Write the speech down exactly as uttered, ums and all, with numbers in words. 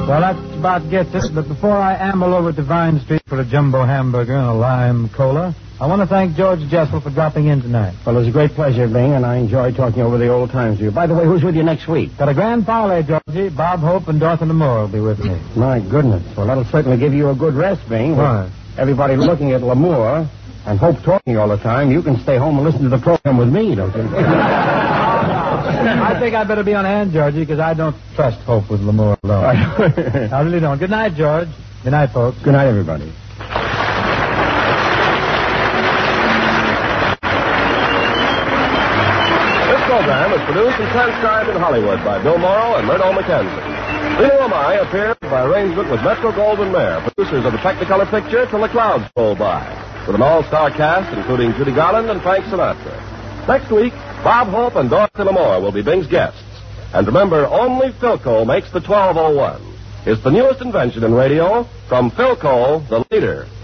Well, that about gets it. But before I amble over to Vine Street for a jumbo hamburger and a lime cola, I want to thank George Jessel for dropping in tonight. Well, it was a great pleasure, Bing, and I enjoyed talking over the old times with you. By the way, who's with you next week? Got a grand parlay, Georgie. Bob Hope and Dorothy Lamour will be with me. My goodness. Well, that'll certainly give you a good rest, Bing. Why? Everybody looking at Lamour and Hope talking all the time. You can stay home and listen to the program with me, don't you? I think I better be on hand, Georgie, because I don't trust Hope with Lamour alone. I really don't. Good night, George. Good night, folks. Good night, everybody. This program is produced and transcribed in Hollywood by Bill Morrow and Murdo McKenzie. Leo Amai appears by arrangement with Metro Goldwyn Mayer, producers of the Technicolor picture Till the Clouds Roll By, with an all-star cast including Judy Garland and Frank Sinatra. Next week, Bob Hope and Dorothy Lamour will be Bing's guests. And remember, only Philco makes the twelve oh one. It's the newest invention in radio from Philco, the leader.